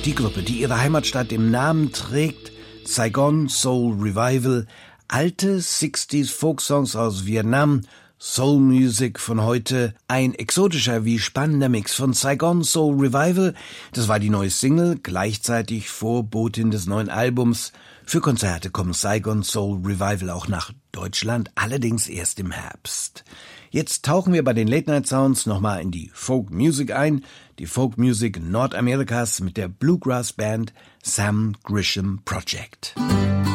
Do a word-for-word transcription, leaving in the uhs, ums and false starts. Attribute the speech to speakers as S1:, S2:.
S1: Die Gruppe, die ihre Heimatstadt im Namen trägt, Saigon Soul Revival, alte sechziger Folksongs aus Vietnam, Soul Music von heute, ein exotischer wie spannender Mix von Saigon Soul Revival. Das war die neue Single, gleichzeitig Vorbotin des neuen Albums. Für Konzerte kommen Saigon Soul Revival auch nach Deutschland, allerdings erst im Herbst. Jetzt tauchen wir bei den Late Night Sounds nochmal in die Folk Music ein, die Folk Music Nordamerikas mit der Bluegrass Band Sam Grisham Project.